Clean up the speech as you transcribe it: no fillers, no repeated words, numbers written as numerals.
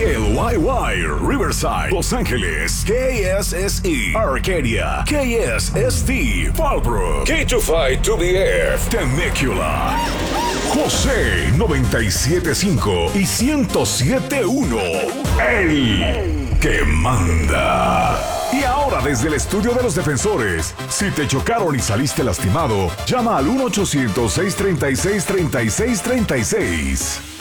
KYY, Riverside, Los Ángeles, KSSE, Arcadia, KSST, Fallbrook, K25-2BF, Temecula, José 97.5 y 107.1, el que manda. Y ahora desde el estudio de los defensores, si te chocaron y saliste lastimado, llama al 1-800-636-3636.